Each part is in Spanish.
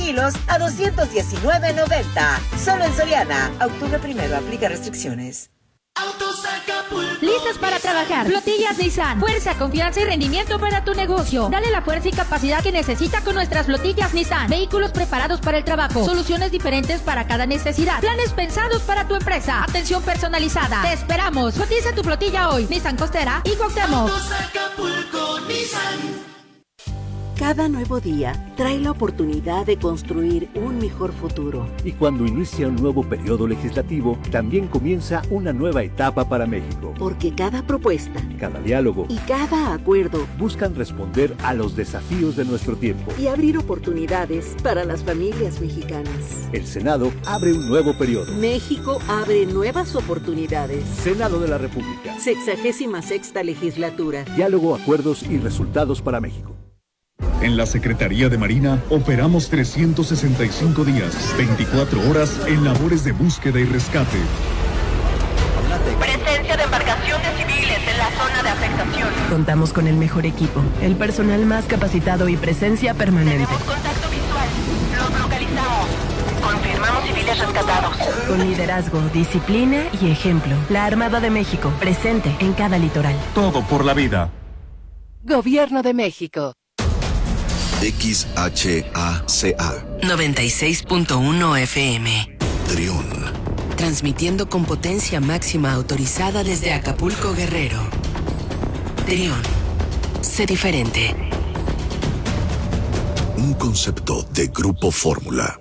kilos a $219.90. Solo en Soriana. Octubre 1, aplica restricciones. Listos para trabajar. Flotillas Nissan. Fuerza, confianza y rendimiento para tu negocio. Dale la fuerza y capacidad que necesita con nuestras flotillas Nissan. Vehículos preparados para el trabajo. Soluciones diferentes para cada necesidad. Planes pensados para tu empresa. Atención personalizada. Te esperamos. Cotiza tu flotilla hoy. Nissan Costera y Cuauhtémoc. Cada nuevo día trae la oportunidad de construir un mejor futuro. Y cuando inicia un nuevo periodo legislativo, también comienza una nueva etapa para México. Porque cada propuesta, cada diálogo y cada acuerdo buscan responder a los desafíos de nuestro tiempo y abrir oportunidades para las familias mexicanas. El Senado abre un nuevo periodo. México abre nuevas oportunidades. Senado de la República. 66ª legislatura. Diálogo, acuerdos y resultados para México. En la Secretaría de Marina operamos 365 días, 24 horas en labores de búsqueda y rescate. Presencia de embarcaciones civiles en la zona de afectación. Contamos con el mejor equipo, el personal más capacitado y presencia permanente. Tenemos contacto visual. Los localizamos. Confirmamos civiles rescatados. Con liderazgo, disciplina y ejemplo. La Armada de México, presente en cada litoral. Todo por la vida. Gobierno de México. XHACA 96.1 FM. Trión. Transmitiendo con potencia máxima autorizada desde Acapulco, Guerrero. Trión. Sé diferente. Un concepto de Grupo Fórmula.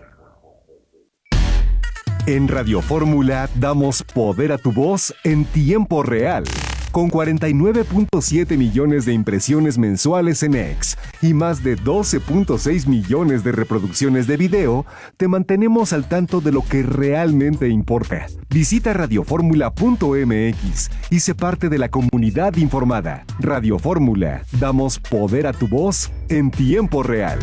En Radio Fórmula damos poder a tu voz en tiempo real. Con 49.7 millones de impresiones mensuales en X y más de 12.6 millones de reproducciones de video, te mantenemos al tanto de lo que realmente importa. Visita radioformula.mx y sé parte de la comunidad informada. Radio Fórmula, damos poder a tu voz en tiempo real.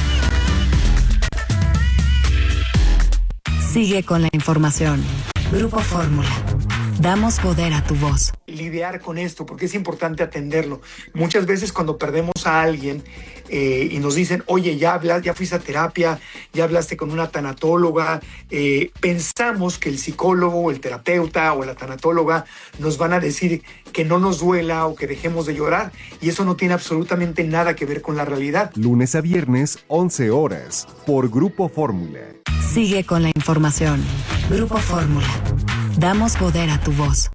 Sigue con la información. Grupo Fórmula. Damos poder a tu voz. Lidiar con esto, porque es importante atenderlo. Muchas veces cuando perdemos a alguien y nos dicen, oye, ya fuiste a terapia, ya hablaste con una tanatóloga, pensamos que el psicólogo o el terapeuta o la tanatóloga nos van a decir que no nos duela o que dejemos de llorar, y eso no tiene absolutamente nada que ver con la realidad. Lunes a viernes, 11 horas, por Grupo Fórmula. Sigue con la información. Grupo Fórmula. Damos poder a tu voz.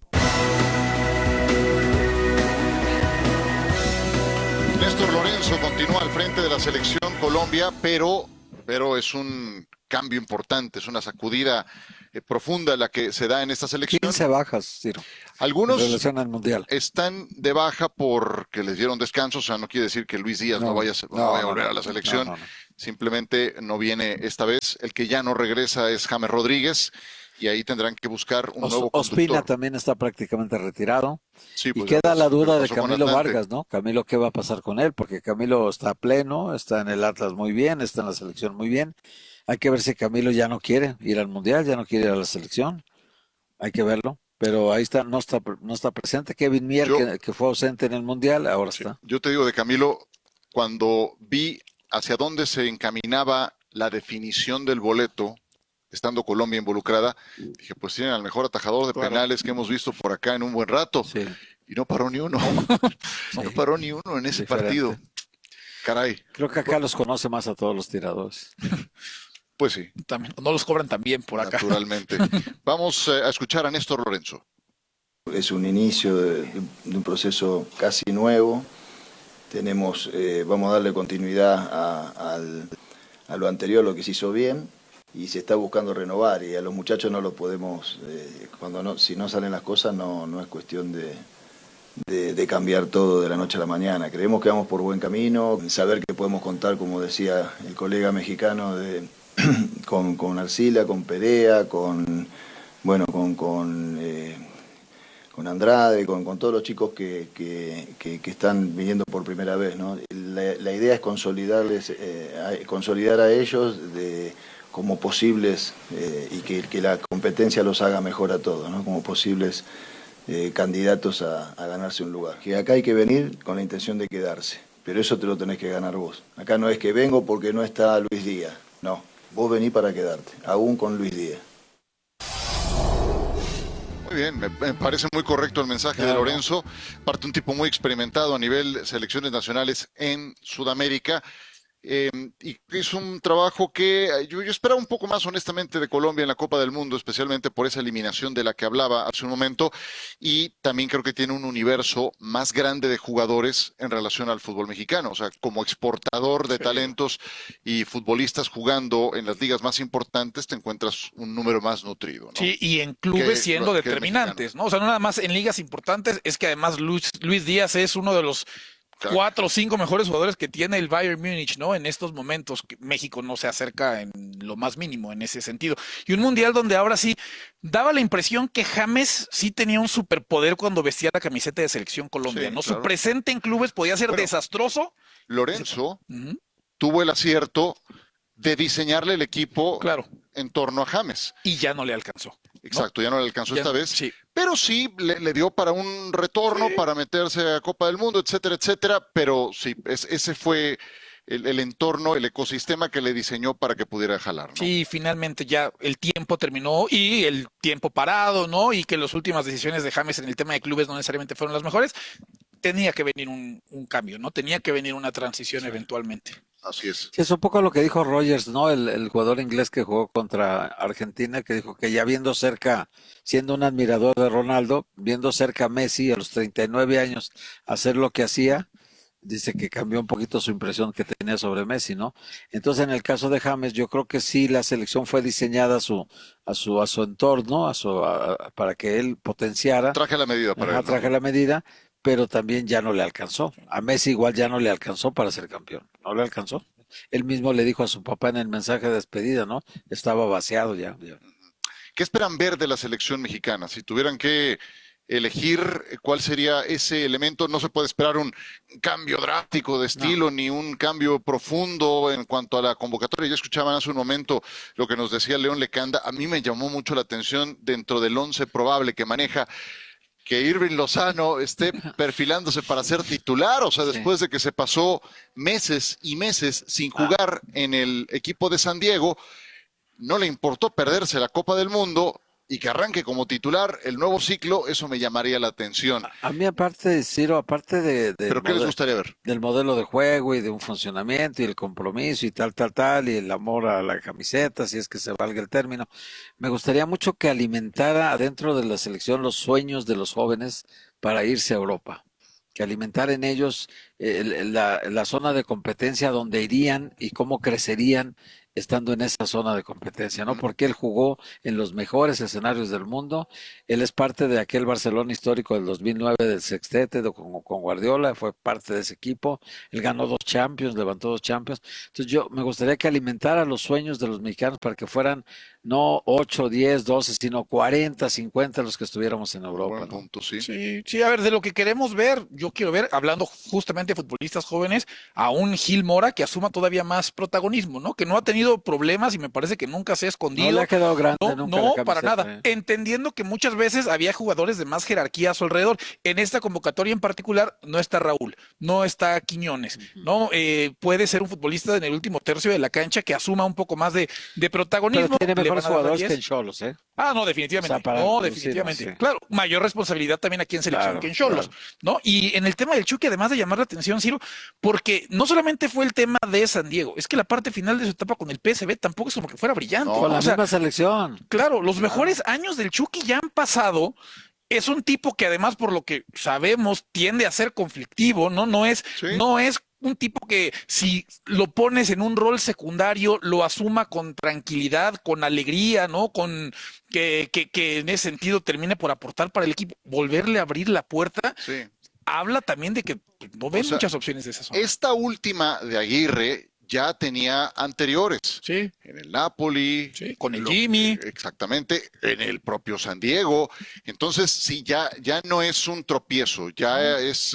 Néstor Lorenzo continúa al frente de la selección Colombia, pero es un cambio importante, es una sacudida profunda la que se da en esta selección. 15 bajas, Ciro. Algunos en relación al Mundial. Están de baja porque les dieron descanso, o sea, no quiere decir que Luis Díaz no vaya a volver a la selección. No. Simplemente no viene esta vez. El que ya no regresa es James Rodríguez. Y ahí tendrán que buscar un nuevo conductor. Ospina también está prácticamente retirado. Sí, pues y queda la duda de Camilo Vargas, ¿no? Camilo, ¿qué va a pasar con él? Porque Camilo está pleno, está en el Atlas muy bien, está en la selección muy bien. Hay que ver si Camilo ya no quiere ir al Mundial, ya no quiere ir a la selección. Hay que verlo. Pero ahí está, no está presente. Kevin Mier, que fue ausente en el Mundial, ahora está. Yo te digo de Camilo, cuando vi hacia dónde se encaminaba la definición del boleto, estando Colombia involucrada, dije, pues tienen al mejor atajador de penales que hemos visto por acá en un buen rato. Sí. Y no paró ni uno. No paró ni uno en ese partido. Caray. Creo que acá los conoce más a todos los tiradores. Pues sí. También, no los cobran tan bien por acá. Naturalmente. Vamos a escuchar a Néstor Lorenzo. Es un inicio de un proceso casi nuevo. Vamos a darle continuidad a lo anterior, lo que se hizo bien. Y se está buscando renovar, y a los muchachos no lo podemos, si no salen las cosas no es cuestión de cambiar todo de la noche a la mañana. Creemos que vamos por buen camino, saber que podemos contar, como decía el colega mexicano, con Arcila, con Perea, con Andrade, con todos los chicos que están viniendo por primera vez, ¿no? La idea es consolidar a ellos como posibles, y que la competencia los haga mejor a todos, ¿no? Como posibles candidatos a ganarse un lugar. Que acá hay que venir con la intención de quedarse, pero eso te lo tenés que ganar vos. Acá no es que vengo porque no está Luis Díaz, no. vos venís para quedarte, aún con Luis Díaz. Muy bien, me parece muy correcto el mensaje de Lorenzo, aparte un tipo muy experimentado a nivel selecciones nacionales en Sudamérica. Y es un trabajo que yo esperaba un poco más honestamente de Colombia en la Copa del Mundo, especialmente por esa eliminación de la que hablaba hace un momento, y también creo que tiene un universo más grande de jugadores en relación al fútbol mexicano, o sea, como exportador de talentos y futbolistas jugando en las ligas más importantes te encuentras un número más nutrido, ¿no? Sí, y en clubes siendo determinantes, ¿no? O sea, no nada más en ligas importantes, es que además Luis Díaz es uno de los 4 o 5 mejores jugadores que tiene el Bayern Múnich, ¿no? En estos momentos México no se acerca en lo más mínimo en ese sentido. Y un mundial donde ahora sí daba la impresión que James sí tenía un superpoder cuando vestía la camiseta de Selección Colombia, Sí, ¿no? claro. Su presente en clubes podía ser desastroso. Lorenzo tuvo el acierto de diseñarle el equipo en torno a James. Y ya no le alcanzó. Exacto, ya no le alcanzó Ya, esta vez. sí. Pero sí le dio para un retorno, para meterse a Copa del Mundo, etcétera, etcétera. Pero sí, ese fue el entorno, el ecosistema que le diseñó para que pudiera jalar, ¿no? Sí, finalmente ya el tiempo terminó y el tiempo parado, ¿no? Y que las últimas decisiones de James en el tema de clubes no necesariamente fueron las mejores. Tenía que venir un cambio, ¿no? Tenía que venir una transición eventualmente. Así es. Sí, es un poco lo que dijo Rogers, ¿no? El jugador inglés que jugó contra Argentina, que dijo que ya viendo cerca, siendo un admirador de Ronaldo, viendo cerca a Messi a los 39 años hacer lo que hacía, dice que cambió un poquito su impresión que tenía sobre Messi, ¿no? Entonces, en el caso de James, yo creo que sí la selección fue diseñada a su entorno, para que él potenciara. Traje la medida para él, ¿no? Traje la medida, pero también ya no le alcanzó. A Messi igual ya no le alcanzó para ser campeón. No le alcanzó. Él mismo le dijo a su papá en el mensaje de despedida, ¿no? Estaba vaciado ya. ¿Qué esperan ver de la selección mexicana? Si tuvieran que elegir cuál sería ese elemento, no se puede esperar un cambio drástico de estilo, ni un cambio profundo en cuanto a la convocatoria. Ya escuchaban hace un momento lo que nos decía León Lecanda. A mí me llamó mucho la atención dentro del 11 probable que maneja, que Irving Lozano esté perfilándose para ser titular, o sea, después de que se pasó meses y meses sin jugar en el equipo de San Diego, no le importó perderse la Copa del Mundo y que arranque como titular el nuevo ciclo, eso me llamaría la atención. A mí aparte, Ciro, aparte de ¿Pero qué les gustaría ver? Del modelo de juego y de un funcionamiento y el compromiso y tal, y el amor a la camiseta, si es que se valga el término, me gustaría mucho que alimentara adentro de la selección los sueños de los jóvenes para irse a Europa, que alimentar en ellos la zona de competencia donde irían y cómo crecerían estando en esa zona de competencia, ¿no? Porque él jugó en los mejores escenarios del mundo, él es parte de aquel Barcelona histórico del 2009 del sextete con Guardiola, fue parte de ese equipo, él ganó 2 Champions, levantó 2 Champions, entonces yo me gustaría que alimentara los sueños de los mexicanos para que fueran no 8, 10, 12, sino 40, 50 los que estuviéramos en Europa. Buen punto, sí. Sí, a ver, de lo que queremos ver, yo quiero ver, hablando justamente de futbolistas jóvenes, a un Gil Mora que asuma todavía más protagonismo, ¿no? Que no ha tenido problemas y me parece que nunca se ha escondido. No le ha quedado grande nunca la camiseta, para nada. Entendiendo que muchas veces había jugadores de más jerarquía a su alrededor. En esta convocatoria en particular no está Raúl, no está Quiñones, ¿no? Puede ser un futbolista en el último tercio de la cancha que asuma un poco más de protagonismo. Pero tiene mejores jugadores que en Xolos, ¿eh? Ah, no, definitivamente. O sea, definitivamente. Sí. Claro, mayor responsabilidad también aquí en selección que en Xolos, ¿no? Y en el tema del Chucky, además de llamar la atención, Ciro, porque no solamente fue el tema de San Diego, es que la parte final de su etapa con el PSV tampoco es como que fuera brillante. Con la misma selección. Claro, los mejores años del Chucky ya han pasado. Es un tipo que además, por lo que sabemos, tiende a ser conflictivo, ¿no? No es un tipo que si lo pones en un rol secundario, lo asuma con tranquilidad, con alegría, ¿no? Con que en ese sentido termine por aportar para el equipo, volverle a abrir la puerta. Sí. Habla también de que no ven muchas opciones de esa zona. Esta última de Aguirre ya tenía anteriores. Sí. En el Napoli. Sí, con el Jimmy. Exactamente. En el propio San Diego. Entonces, sí, ya no es un tropiezo. Ya es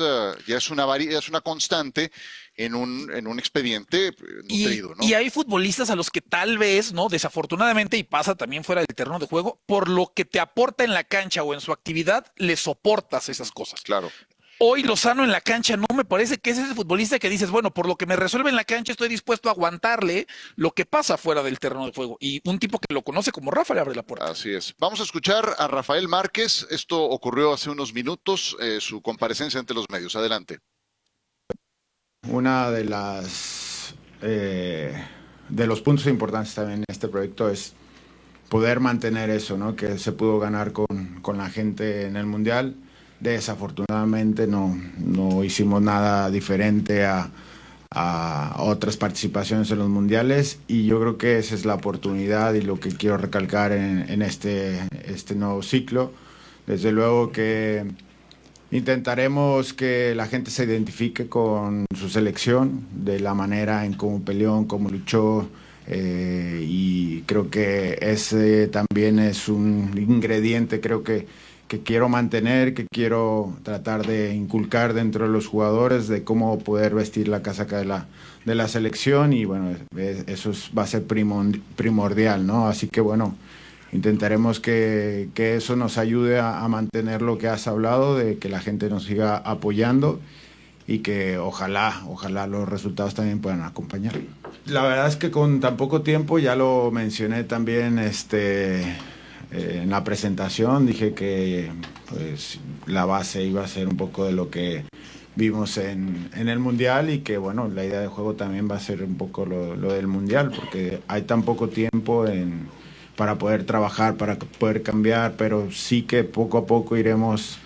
una constante en un expediente nutrido, ¿no? Y hay futbolistas a los que tal vez, ¿no? Desafortunadamente, y pasa también fuera del terreno de juego, por lo que te aporta en la cancha o en su actividad, le soportas esas cosas. Claro. Hoy Lozano en la cancha no me parece que es ese futbolista que dices, bueno, por lo que me resuelve en la cancha estoy dispuesto a aguantarle lo que pasa fuera del terreno de juego. Y un tipo que lo conoce como Rafa le abre la puerta. Así es. Vamos a escuchar a Rafael Márquez. Esto ocurrió hace unos minutos, su comparecencia ante los medios. Adelante. Una de los puntos importantes también en este proyecto es poder mantener eso, ¿no? Que se pudo ganar con la gente en el Mundial. Desafortunadamente no hicimos nada diferente a otras participaciones en los mundiales, y yo creo que esa es la oportunidad y lo que quiero recalcar en este nuevo ciclo. Desde luego que intentaremos que la gente se identifique con su selección, de la manera en cómo peleó, en cómo luchó, y creo que ese también es un ingrediente, creo que quiero mantener, que quiero tratar de inculcar dentro de los jugadores, de cómo poder vestir la casaca de la selección, y bueno, eso va a ser primordial, ¿no? Así que bueno, intentaremos que eso nos ayude a mantener lo que has hablado, de que la gente nos siga apoyando y que ojalá los resultados también puedan acompañar. La verdad es que con tan poco tiempo, ya lo mencioné también en la presentación, dije que pues la base iba a ser un poco de lo que vimos en el Mundial, y que bueno, la idea de juego también va a ser un poco lo del Mundial, porque hay tan poco tiempo para poder trabajar, para poder cambiar, pero sí que poco a poco iremos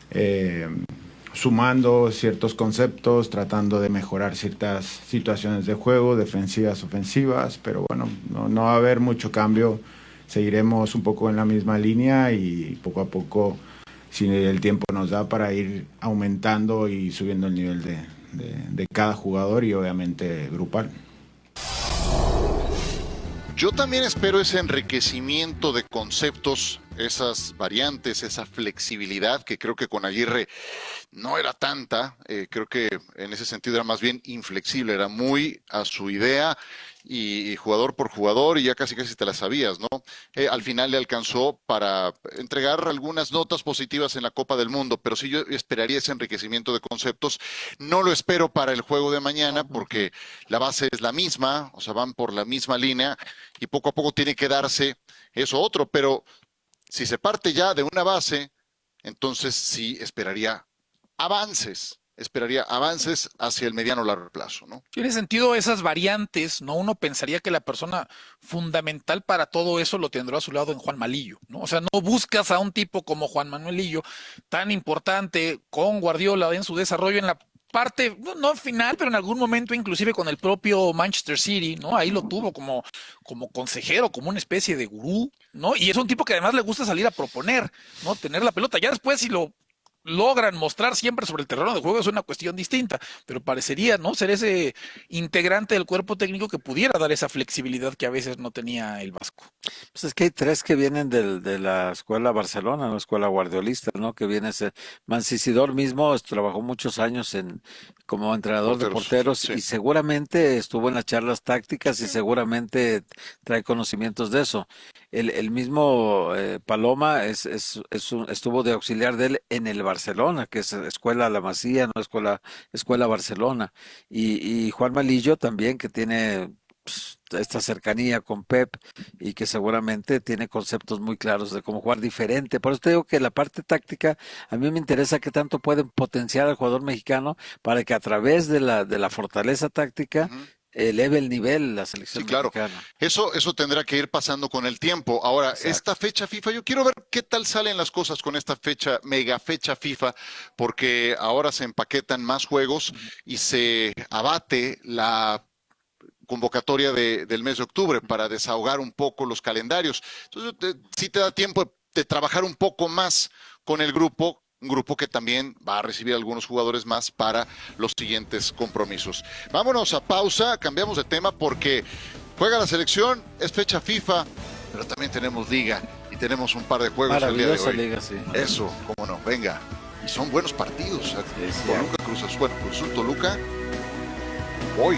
sumando ciertos conceptos, tratando de mejorar ciertas situaciones de juego, defensivas, ofensivas, pero bueno, no va a haber mucho cambio. Seguiremos un poco en la misma línea y poco a poco, si el tiempo nos da, para ir aumentando y subiendo el nivel de cada jugador y obviamente grupal. Yo también espero ese enriquecimiento de conceptos, esas variantes, esa flexibilidad que creo que con Aguirre no era tanta. Creo que en ese sentido era más bien inflexible, era muy a su idea y jugador por jugador, y ya casi te la sabías, ¿no? Al final le alcanzó para entregar algunas notas positivas en la Copa del Mundo, pero sí yo esperaría ese enriquecimiento de conceptos. No lo espero para el juego de mañana, porque la base es la misma, o sea, van por la misma línea, y poco a poco tiene que darse eso otro, pero si se parte ya de una base, entonces sí esperaría avances hacia el mediano o largo plazo, ¿no? Tiene sentido esas variantes, ¿no? Uno pensaría que la persona fundamental para todo eso lo tendrá a su lado en Juan Malillo, ¿no? O sea, no buscas a un tipo como Juan Manuel Lillo, tan importante con Guardiola en su desarrollo en la parte, no final, pero en algún momento inclusive con el propio Manchester City, ¿no? Ahí lo tuvo como consejero, como una especie de gurú, ¿no? Y es un tipo que además le gusta salir a proponer, ¿no? Tener la pelota. Ya después, si lo logran mostrar siempre sobre el terreno de juego, es una cuestión distinta, pero parecería, ¿no?, ser ese integrante del cuerpo técnico que pudiera dar esa flexibilidad que a veces no tenía el Vasco. Pues es que hay tres que vienen de la escuela Barcelona, la escuela guardiolista, ¿no? Que viene Mancisidor mismo, trabajó muchos años como entrenador de porteros, sí. Y seguramente estuvo en las charlas tácticas y seguramente trae conocimientos de eso. El mismo Paloma estuvo de auxiliar de él en el Barcelona, que es Escuela La Masía, no Escuela Barcelona. Y Juan Malillo también, que tiene esta cercanía con Pep y que seguramente tiene conceptos muy claros de cómo jugar diferente. Por eso te digo que la parte táctica a mí me interesa qué tanto pueden potenciar al jugador mexicano para que a través de la fortaleza táctica eleve el nivel la selección mexicana. Eso tendrá que ir pasando con el tiempo. Ahora, exacto, esta fecha FIFA, yo quiero ver qué tal salen las cosas con esta mega fecha FIFA, porque ahora se empaquetan más juegos y se abate la convocatoria del mes de octubre para desahogar un poco los calendarios. Entonces, sí te da tiempo de trabajar un poco más con el grupo, un grupo que también va a recibir algunos jugadores más para los siguientes compromisos. Vámonos a pausa, cambiamos de tema porque juega la selección, es fecha FIFA, pero también tenemos liga y tenemos un par de juegos el día de hoy. Liga, sí. Eso, cómo no, venga. Y son buenos partidos. Toluca, Cruz Azul, Toluca, hoy.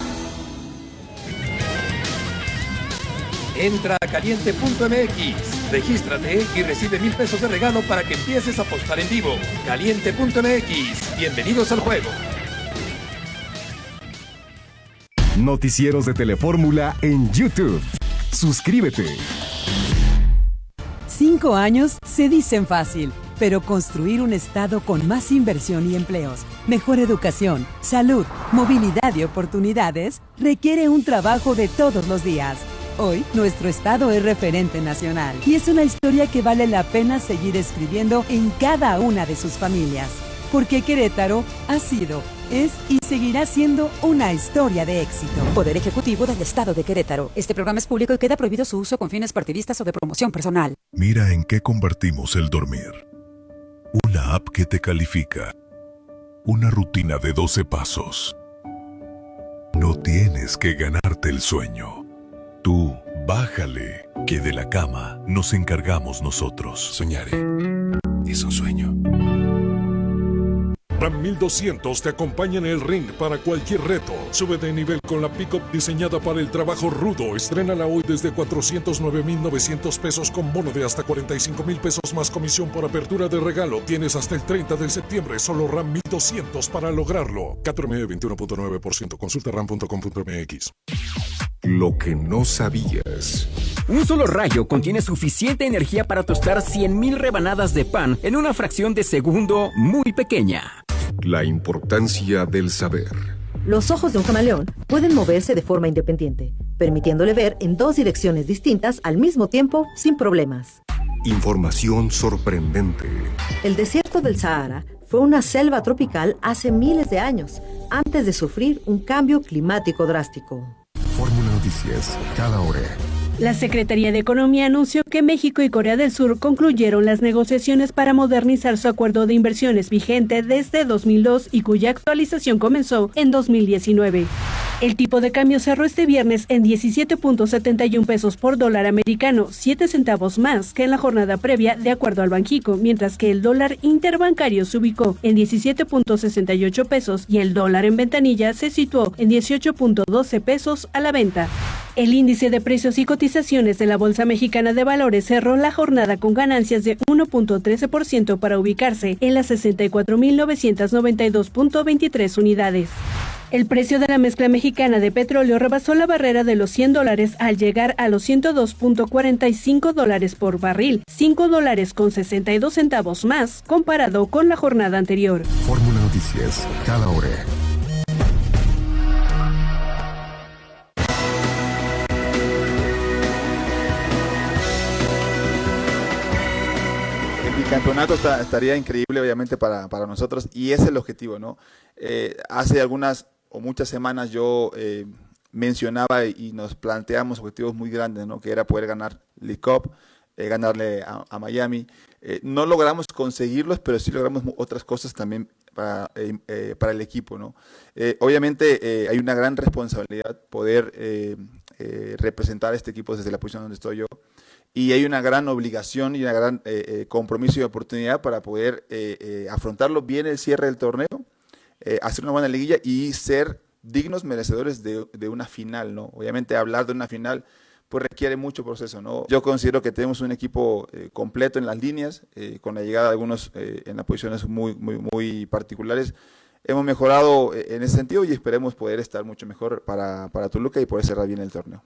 Entra a caliente.mx, Regístrate y recibe 1,000 pesos de regalo para que empieces a apostar en vivo. Caliente.mx. Bienvenidos al juego. Noticieros de Telefórmula en YouTube. Suscríbete. 5 años se dicen fácil, pero construir un estado con más inversión y empleos, mejor educación, salud, movilidad y oportunidades requiere un trabajo de todos los días. Hoy, nuestro estado es referente nacional y es una historia que vale la pena seguir escribiendo en cada una de sus familias. Porque Querétaro ha sido, es y seguirá siendo una historia de éxito. Poder Ejecutivo del Estado de Querétaro. Este programa es público y queda prohibido su uso con fines partidistas o de promoción personal. Mira en qué convertimos el dormir. Una app que te califica. Una rutina de 12 pasos. No tienes que ganarte el sueño. Tú, bájale, que de la cama nos encargamos nosotros. Soñaré. Es un sueño. Ram 1200 te acompaña en el ring para cualquier reto. Sube de nivel con la pick-up diseñada para el trabajo rudo. Estrénala hoy desde 409,900 pesos con bono de hasta 45,000 pesos más comisión por apertura de regalo. Tienes hasta el 30 de septiembre. Solo Ram 1200 para lograrlo. CAT-RME 21.9%. Consulta ram.com.mx. Lo que no sabías. Un solo rayo contiene suficiente energía para tostar 100,000 rebanadas de pan en una fracción de segundo muy pequeña. La importancia del saber. Los ojos de un camaleón pueden moverse de forma independiente, permitiéndole ver en 2 direcciones distintas al mismo tiempo sin problemas. Información sorprendente. El desierto del Sahara fue una selva tropical hace miles de años, antes de sufrir un cambio climático drástico. Fórmula Noticias, cada hora. La Secretaría de Economía anunció que México y Corea del Sur concluyeron las negociaciones para modernizar su acuerdo de inversiones vigente desde 2002 y cuya actualización comenzó en 2019. El tipo de cambio cerró este viernes en 17.71 pesos por dólar americano, 7 centavos más que en la jornada previa, de acuerdo al Banjico, mientras que el dólar interbancario se ubicó en 17.68 pesos y el dólar en ventanilla se situó en 18.12 pesos a la venta. El índice de precios y cotizaciones de la Bolsa Mexicana de Valores cerró la jornada con ganancias de 1.13% para ubicarse en las 64.992.23 unidades. El precio de la mezcla mexicana de petróleo rebasó la barrera de los $100 al llegar a los $102.45 por barril, $5.62 más comparado con la jornada anterior. Fórmula Noticias, cada hora. El campeonato estaría increíble, obviamente, para nosotros, y ese es el objetivo, ¿no? Hace algunas o muchas semanas yo mencionaba y nos planteamos objetivos muy grandes, ¿no? Que era poder ganar League Cup, ganarle a Miami. No logramos conseguirlos, pero sí logramos otras cosas también para el equipo, ¿no? Obviamente hay una gran responsabilidad poder representar a este equipo desde la posición donde estoy yo. Y hay una gran obligación y una gran compromiso y oportunidad para poder afrontarlo bien el cierre del torneo, hacer una buena liguilla y ser dignos merecedores de una final, ¿no? Obviamente hablar de una final pues requiere mucho proceso, ¿no? Yo considero que tenemos un equipo completo en las líneas, con la llegada de algunos en las posiciones muy particulares. Hemos mejorado en ese sentido y esperemos poder estar mucho mejor para Toluca y poder cerrar bien el torneo.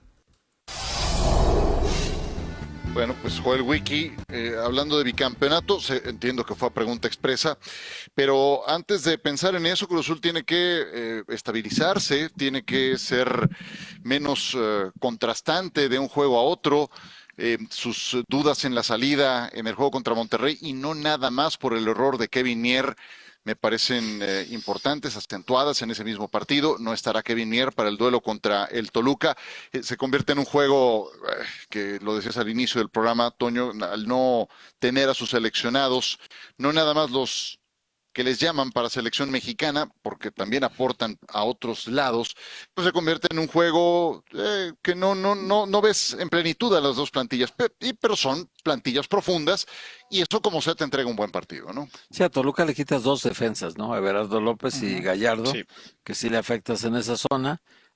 Bueno, pues Joel Wiki, hablando de bicampeonato, entiendo que fue a pregunta expresa, pero antes de pensar en eso, Cruz Azul tiene que estabilizarse, tiene que ser menos contrastante de un juego a otro, sus dudas en la salida en el juego contra Monterrey y no nada más por el error de Kevin Mier. Me parecen importantes, acentuadas en ese mismo partido. No estará Kevin Mier para el duelo contra el Toluca. Se convierte en un juego que lo decías al inicio del programa, Toño, al no tener a sus seleccionados, no nada más los que les llaman para selección mexicana, porque también aportan a otros lados, pues se convierte en un juego que no ves en plenitud a las dos plantillas, pero son plantillas profundas, y eso como sea te entrega un buen partido, ¿no? Sí, a Toluca le quitas 2 defensas, ¿no? Everardo López y Gallardo, sí, que sí le afectas en esa zona.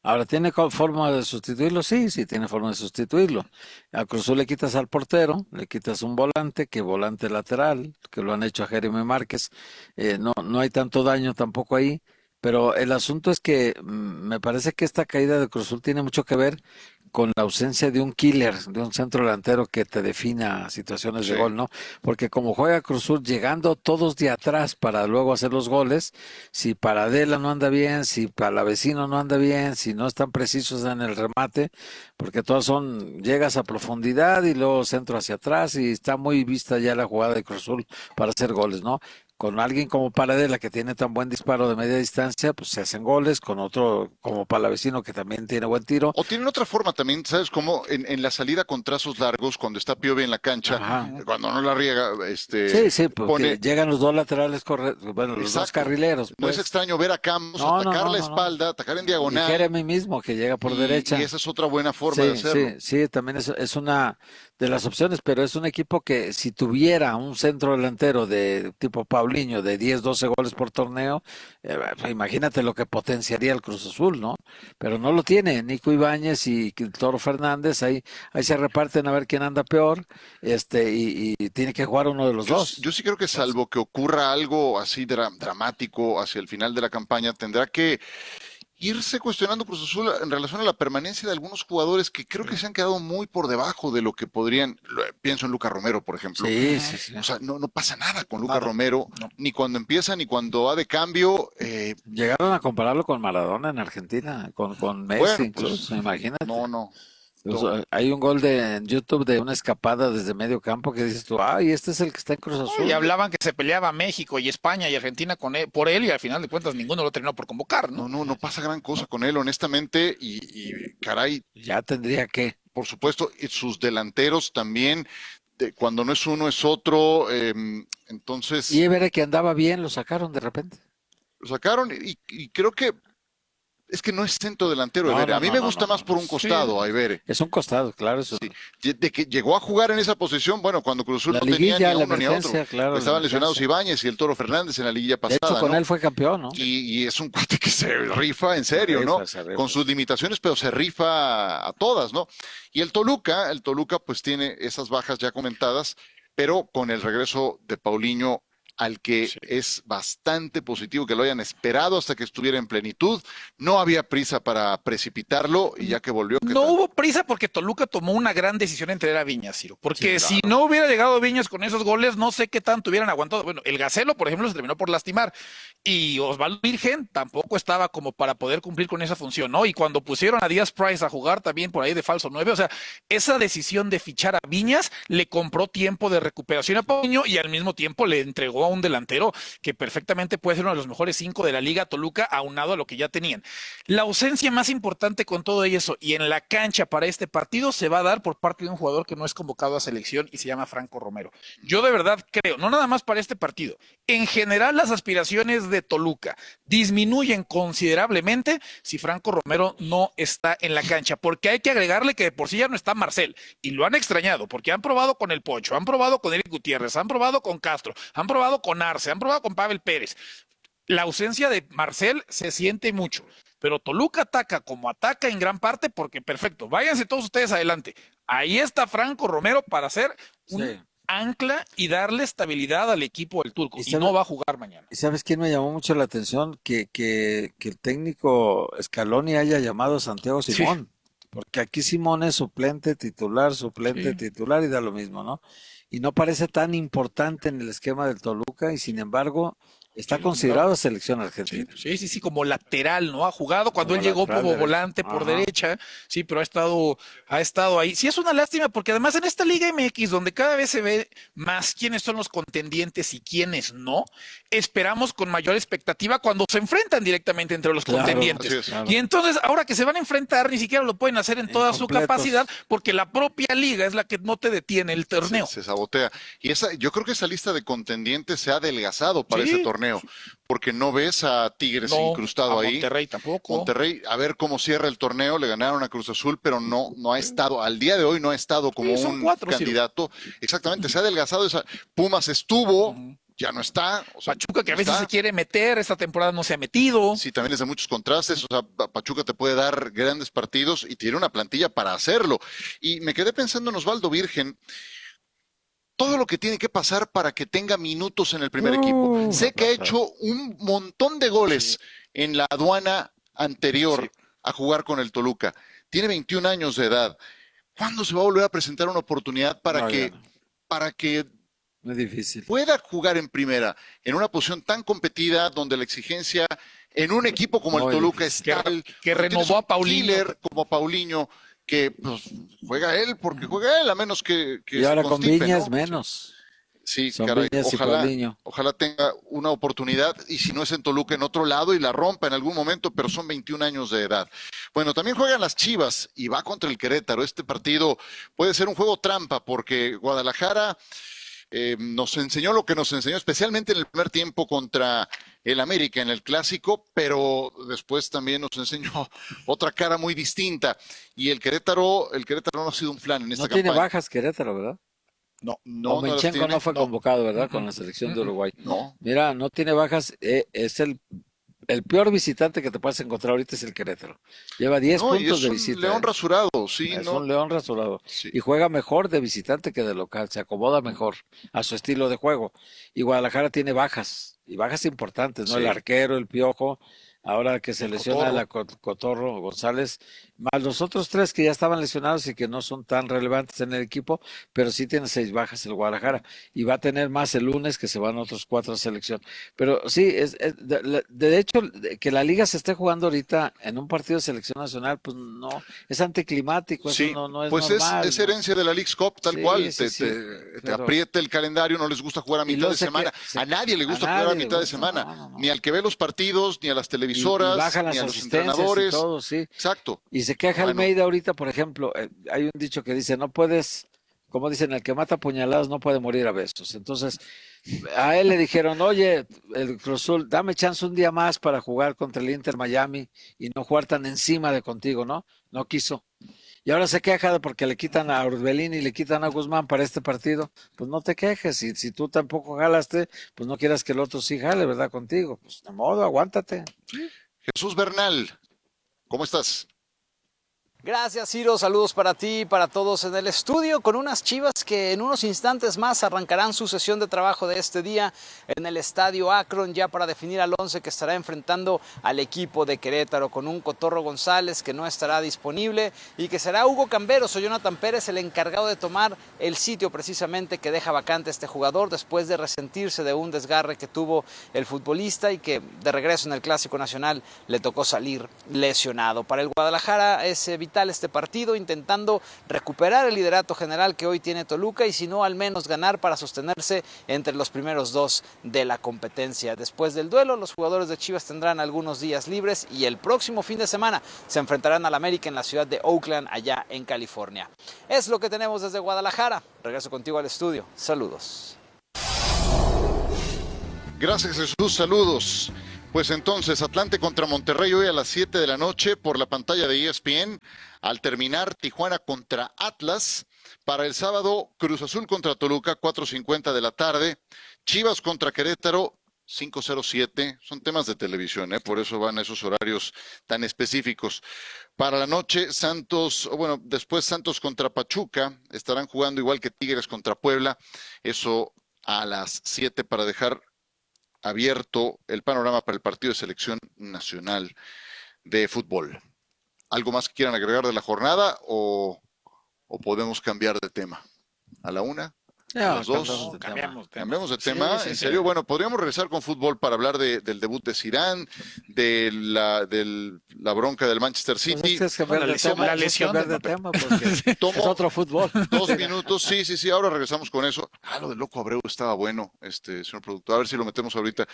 Ahora, ¿tiene forma de sustituirlo? Sí, tiene forma de sustituirlo. A Cruz Azul le quitas al portero, le quitas un volante, que volante lateral, que lo han hecho a Jeremy Márquez. No hay tanto daño tampoco ahí, pero el asunto es que me parece que esta caída de Cruz Azul tiene mucho que ver con la ausencia de un killer, de un centro delantero que te defina situaciones de gol, ¿no? Porque como juega Cruz Azul llegando todos de atrás para luego hacer los goles, si Paradela no anda bien, si Palavecino no anda bien, si no están precisos en el remate, porque todos llegas a profundidad y luego centro hacia atrás y está muy vista ya la jugada de Cruz Azul para hacer goles, ¿no? Con alguien como Paradela que tiene tan buen disparo de media distancia, pues se hacen goles, con otro como Palavecino que también tiene buen tiro. O tienen otra forma también, ¿sabes cómo? En la salida con trazos largos, cuando está Piovi en la cancha, cuando no la riega, Sí, porque llegan los dos laterales, los dos carrileros. No es extraño ver a Campos atacar la espalda, atacar en diagonal. Y Jeremy mismo, que llega por derecha. Y esa es otra buena forma de hacerlo. Sí, también es una de las opciones, pero es un equipo que si tuviera un centro delantero de tipo Paulinho de 10, 12 goles por torneo, imagínate lo que potenciaría el Cruz Azul, ¿no? Pero no lo tiene. Nico Ibáñez y Toro Fernández, ahí se reparten a ver quién anda peor, y tiene que jugar uno de los dos. Yo sí creo que salvo que ocurra algo así dramático hacia el final de la campaña, tendrá que irse cuestionando Cruz Azul en relación a la permanencia de algunos jugadores que creo que se han quedado muy por debajo de lo que podrían. Pienso en Lucas Romero, por ejemplo. Sí. O sea, no pasa nada con Lucas Romero, ni cuando empieza, ni cuando va de cambio. Llegaron a compararlo con Maradona en Argentina, con Messi, bueno, incluso, pues, imagínate. No. Hay un gol en YouTube de una escapada desde medio campo que dices tú, este es el que está en Cruz Azul. Y hablaban que se peleaba México y España y Argentina por él, y al final de cuentas ninguno lo terminó por convocar, ¿no? No pasa gran cosa con él, honestamente, y caray. Ya tendría que. Por supuesto, y sus delanteros también, cuando no es uno es otro, entonces. Y Évere, que andaba bien, lo sacaron de repente. Lo sacaron y creo que es que no es centro delantero, Évere. A mí me gusta más por un costado, a Évere. Es un costado, claro. Eso. Sí. De que llegó a jugar en esa posición, bueno, cuando Cruz Azul no tenía ni a uno ni a otro. Claro, estaban lesionados Ibáñez y el Toro Fernández en la liguilla pasada. De hecho, con él fue campeón, ¿no? Y es un cuate que se rifa en serio, ¿no? Con sus limitaciones, pero se rifa a todas, ¿no? Y el Toluca pues tiene esas bajas ya comentadas, pero con el regreso de Paulinho, al que es bastante positivo que lo hayan esperado hasta que estuviera en plenitud. No había prisa para precipitarlo y ya que volvió... No hubo prisa porque Toluca tomó una gran decisión en traer a Viñas, Ciro. Porque si no hubiera llegado Viñas con esos goles, no sé qué tanto hubieran aguantado. Bueno, el Gacelo, por ejemplo, se terminó por lastimar. Y Osvaldo Virgen tampoco estaba como para poder cumplir con esa función, ¿no? Y cuando pusieron a Díaz Price a jugar también por ahí de falso 9, o sea, esa decisión de fichar a Viñas le compró tiempo de recuperación a Paulinho y al mismo tiempo le entregó a un delantero que perfectamente puede ser uno de los mejores 5 de la Liga, Toluca, aunado a lo que ya tenían. La ausencia más importante con todo eso y en la cancha para este partido se va a dar por parte de un jugador que no es convocado a selección y se llama Franco Romero. Yo de verdad creo, no nada más para este partido, en general las aspiraciones de Toluca disminuyen considerablemente si Franco Romero no está en la cancha, porque hay que agregarle que de por sí ya no está Marcel y lo han extrañado porque han probado con el Pocho, han probado con Eric Gutiérrez, han probado con Castro, han probado con Arce, han probado con Pavel Pérez. La ausencia de Marcel se siente mucho, pero Toluca ataca como ataca en gran parte porque perfecto, váyanse todos ustedes adelante. Ahí está Franco Romero para hacer un ancla y darle estabilidad al equipo del Turco, y no va a jugar mañana. ¿Y sabes quién me llamó mucho la atención? Que el técnico Scaloni haya llamado a Santiago Simón, porque aquí Simón es suplente titular y da lo mismo, ¿no? Y no parece tan importante en el esquema del Toluca y sin embarro está considerado selección argentina. Sí, como lateral, ¿no? Ha jugado cuando él llegó como volante por derecha, sí, pero ha estado ahí. Sí, es una lástima porque además en esta Liga MX, donde cada vez se ve más quiénes son los contendientes y quiénes no, esperamos con mayor expectativa cuando se enfrentan directamente entre los contendientes. Y entonces, ahora que se van a enfrentar, ni siquiera lo pueden hacer en toda su capacidad, porque la propia liga es la que no te detiene el torneo. Se sabotea. Y yo creo que esa lista de contendientes se ha adelgazado para ese torneo. Porque no ves a Tigres incrustado ahí. Monterrey tampoco. Monterrey, a ver cómo cierra el torneo, le ganaron a Cruz Azul, pero no ha estado, al día de hoy no ha estado como un candidato. Exactamente, se ha adelgazado. Pumas estuvo, ya no está. O sea, Pachuca, que a veces se quiere meter, esta temporada no se ha metido. Sí, también es de muchos contrastes. O sea, Pachuca te puede dar grandes partidos y tiene una plantilla para hacerlo. Y me quedé pensando en Osvaldo Virgen. Todo lo que tiene que pasar para que tenga minutos en el primer equipo. Sé que ha hecho un montón de goles en la aduana anterior a jugar con el Toluca. Tiene 21 años de edad. ¿Cuándo se va a volver a presentar una oportunidad para que muy difícil. Pueda jugar en primera, en una posición tan competida, donde la exigencia en un equipo como el Toluca es tal, que renovó a Paulinho, como Paulinho, que pues, juega él porque juega él, a menos que y ahora con Viñas ¿no? menos. Sí, Son caray, Viñas y Paulinho. ojalá tenga una oportunidad, y si no es en Toluca, en otro lado, y la rompa en algún momento, pero son 21 años de edad. Bueno, también juegan las Chivas y va contra el Querétaro. Este partido puede ser un juego trampa, porque Guadalajara nos enseñó lo que nos enseñó, especialmente en el primer tiempo contra el América en el Clásico, pero después también nos enseñó otra cara muy distinta. Y el Querétaro no ha sido un flan en esta campaña. No tiene bajas Querétaro, ¿verdad? No. Menchenko no fue convocado, ¿verdad? Con la selección de Uruguay. No. Mira, no tiene bajas. Es el peor visitante que te puedes encontrar ahorita es el Querétaro. Lleva 10 puntos de visita. Es un león rasurado, sí. Es un león rasurado. Sí. Y juega mejor de visitante que de local. Se acomoda mejor a su estilo de juego. Y Guadalajara tiene bajas. Y bajas importantes, ¿no? Sí. El arquero, el Piojo. Ahora que se lesiona Cotorro. la Cotorro González, más los otros 3 que ya estaban lesionados y que no son tan relevantes en el equipo, pero sí tiene 6 bajas el Guadalajara, y va a tener más el lunes, que se van otros 4 a selección. Pero sí, de hecho, que la liga se esté jugando ahorita en un partido de selección nacional, pues no, es anticlimático, Sí, eso no es pues normal. es herencia de la Leagues Cup, tal Sí, cual. sí, Te pero- aprieta el calendario, no les gusta jugar a Y mitad luego de se semana. que- A nadie le gusta a jugar a nadie le mitad de gusta, semana. no. Ni al que ve los partidos, ni a las Y televisoras, bajan ni las a los asistencias entrenadores. y todo, sí. Exacto. Y se queja Bueno. Almeida ahorita, por ejemplo, hay un dicho que dice, no puedes, como dicen, el que mata puñaladas no puede morir a besos. Entonces, a él le dijeron, oye, el Cruz Azul, dame chance un día más para jugar contra el Inter Miami y no jugar tan encima de contigo, ¿no? No quiso. Y ahora se queja de porque le quitan a Orbelín y le quitan a Guzmán para este partido. Pues no te quejes, si tú tampoco jalaste, pues no quieras que el otro sí jale, ¿verdad? Contigo. Pues de modo, aguántate. Jesús Bernal, ¿cómo estás? Gracias, Ciro. Saludos para ti y para todos en el estudio, con unas Chivas que en unos instantes más arrancarán su sesión de trabajo de este día en el Estadio Akron, ya para definir al 11 que estará enfrentando al equipo de Querétaro, con un Cotorro González que no estará disponible y que será Hugo Camberos o Jonathan Pérez el encargado de tomar el sitio precisamente que deja vacante este jugador después de resentirse de un desgarre que tuvo el futbolista y que de regreso en el Clásico Nacional le tocó salir lesionado. Para el Guadalajara es vital este partido, intentando recuperar el liderato general que hoy tiene Toluca, y si no, al menos ganar para sostenerse entre los primeros 2 de la competencia. Después del duelo, los jugadores de Chivas tendrán algunos días libres y el próximo fin de semana se enfrentarán al América en la ciudad de Oakland, allá en California. Es lo que tenemos desde Guadalajara. Regreso contigo al estudio. Saludos. Gracias, Jesús, saludos. Pues entonces, Atlante contra Monterrey hoy a las 7 de la noche por la pantalla de ESPN. Al terminar, Tijuana contra Atlas. Para el sábado, Cruz Azul contra Toluca, 4:50 de la tarde. Chivas contra Querétaro, 5:07. Son temas de televisión, por eso van a esos horarios tan específicos. Para la noche, después Santos contra Pachuca. Estarán jugando igual que Tigres contra Puebla. Eso a las 7 para dejar abierto el panorama para el partido de selección nacional de fútbol. ¿Algo más que quieran agregar de la jornada o podemos cambiar de tema? ¿A la 1? ¿A las 2? Cambiamos de tema. Sí, ¿En sí. serio? Bueno, podríamos regresar con fútbol para hablar del debut de Zidane, de la bronca del Manchester City. Pues es que cambiar de tema, la es lesión cambiar de de tema, porque Tomo es otro fútbol. 2 minutos, sí, ahora regresamos con eso. Lo del Loco Abreu estaba bueno, señor productor, a ver si lo metemos ahorita.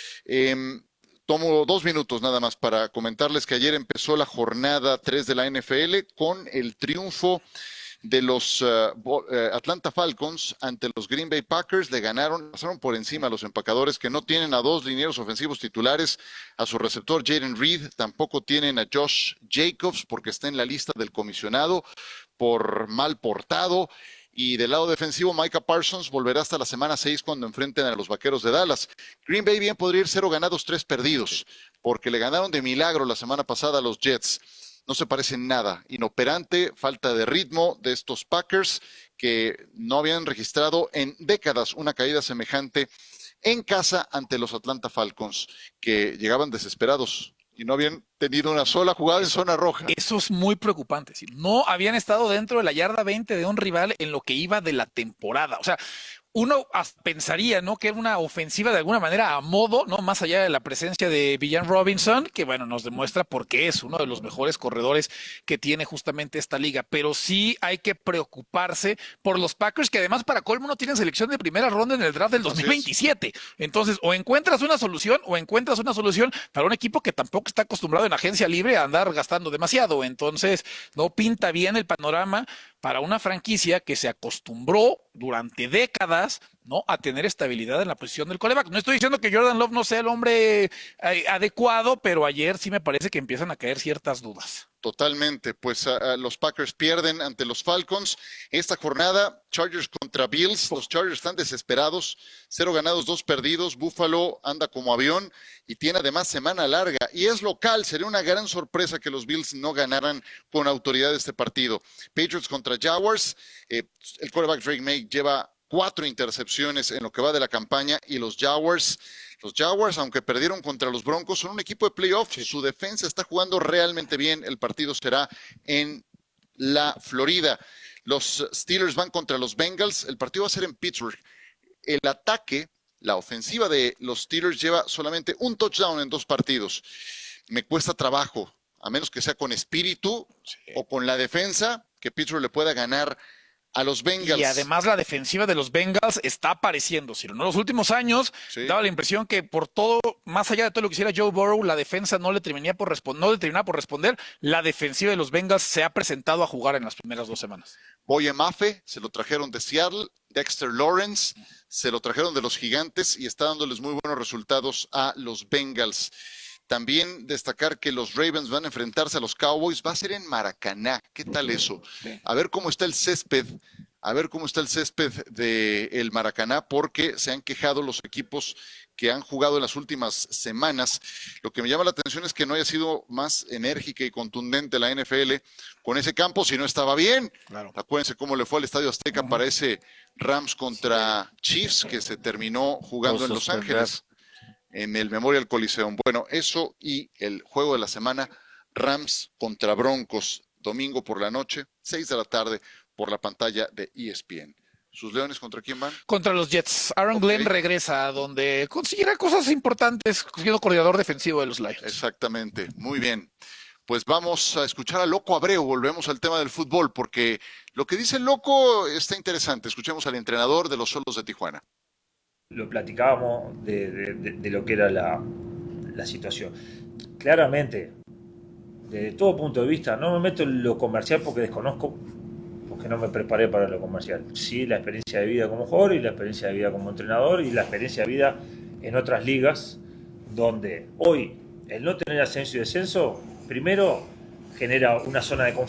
Tomo 2 minutos nada más para comentarles que ayer empezó la jornada 3 de la NFL con el triunfo de los Atlanta Falcons ante los Green Bay Packers. Le pasaron por encima a los empacadores, que no tienen a 2 linieros ofensivos titulares, a su receptor Jaden Reed, tampoco tienen a Josh Jacobs porque está en la lista del comisionado por mal portado. Y del lado defensivo, Micah Parsons volverá hasta la semana 6 cuando enfrenten a los Vaqueros de Dallas. Green Bay bien podría ir 0 ganados, 3 perdidos, porque le ganaron de milagro la semana pasada a los Jets. No se parece en nada. Inoperante, falta de ritmo de estos Packers que no habían registrado en décadas una caída semejante en casa ante los Atlanta Falcons, que llegaban desesperados y no habían tenido una sola jugada en zona roja. Eso es muy preocupante. ¿Sí? No habían estado dentro de la yarda 20 de un rival en lo que iba de la temporada. O sea, uno pensaría, ¿no?, que era una ofensiva de alguna manera a modo, ¿no?, más allá de la presencia de Villan Robinson, que bueno, nos demuestra por qué es uno de los mejores corredores que tiene justamente esta liga, pero sí hay que preocuparse por los Packers, que además para colmo no tienen selección de primera ronda en el draft del 2027. Entonces, o encuentras una solución para un equipo que tampoco está acostumbrado en agencia libre a andar gastando demasiado. Entonces, no pinta bien el panorama para una franquicia que se acostumbró durante décadas, ¿no?, a tener estabilidad en la posición del quarterback. No estoy diciendo que Jordan Love no sea el hombre adecuado, pero ayer sí me parece que empiezan a caer ciertas dudas. Totalmente, pues los Packers pierden ante los Falcons. Esta jornada, Chargers contra Bills. Los Chargers están desesperados, 0 ganados, 2 perdidos. Buffalo anda como avión y tiene además semana larga. Y es local, sería una gran sorpresa que los Bills no ganaran con autoridad este partido. Patriots contra Jaguars. El quarterback Drake May lleva 4 intercepciones en lo que va de la campaña y los Jaguars, aunque perdieron contra los Broncos, son un equipo de playoffs. Su defensa está jugando realmente bien. El partido será en la Florida. Los Steelers van contra los Bengals. El partido va a ser en Pittsburgh. El ataque, la ofensiva de los Steelers lleva solamente un touchdown en 2 partidos. Me cuesta trabajo, a menos que sea con espíritu o con la defensa, que Pittsburgh le pueda ganar a los Bengals. Y además la defensiva de los Bengals está apareciendo, Ciro. En los últimos años daba la impresión que por todo, más allá de todo lo que hiciera Joe Burrow, la defensa no le terminaba por responder. La defensiva de los Bengals se ha presentado a jugar en las primeras 2 semanas. Boye Mafe se lo trajeron de Seattle, Dexter Lawrence se lo trajeron de los Gigantes y está dándoles muy buenos resultados a los Bengals. También destacar que los Ravens van a enfrentarse a los Cowboys. Va a ser en Maracaná. ¿Qué tal eso? A ver cómo está el césped. Del Maracaná, porque se han quejado los equipos que han jugado en las últimas semanas. Lo que me llama la atención es que no haya sido más enérgica y contundente la NFL con ese campo, si no estaba bien. Claro. Acuérdense cómo le fue al Estadio Azteca para ese Rams contra Chiefs, que se terminó jugando en Los Ángeles, en el Memorial Coliseum. Bueno, eso y el juego de la semana, Rams contra Broncos, domingo por la noche, 6 de la tarde, por la pantalla de ESPN. ¿Sus Leones contra quién van? Contra los Jets. Aaron Glenn regresa, donde conseguirá cosas importantes, siendo coordinador defensivo de los Lions. Exactamente, muy bien. Pues vamos a escuchar a Loco Abreu, volvemos al tema del fútbol, porque lo que dice el Loco está interesante. Escuchemos al entrenador de los Xolos de Tijuana. Lo platicábamos de lo que era la situación. Claramente, desde todo punto de vista, no me meto en lo comercial porque desconozco, porque no me preparé para lo comercial. Sí, la experiencia de vida como jugador y la experiencia de vida como entrenador y la experiencia de vida en otras ligas, donde hoy el no tener ascenso y descenso, primero genera una zona de confort